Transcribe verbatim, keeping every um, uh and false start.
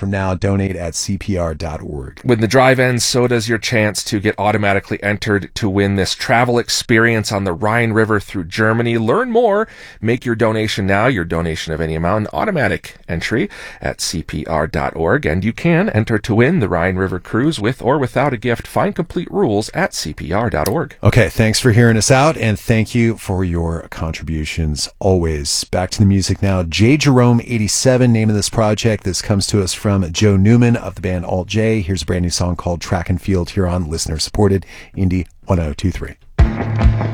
from now. Donate at C P R dot org. When the drive ends, so does your chance to get automatically entered to win this travel experience on the Rhine River through Germany. Learn more. Make your donation now, your donation of any amount, an automatic entry at C P R dot org. And you can enter to win the Rhine River cruise with or without a gift. Find complete rules at C P R dot org. Okay, thanks for hearing us out, and thank you for your contributions always. Back to the music now. J. Jerome eighty-seven, name of this project. This comes to us from Joe Newman of the band Alt J. Here's a brand new song called Track and Field here on listener-supported Indie one oh two three.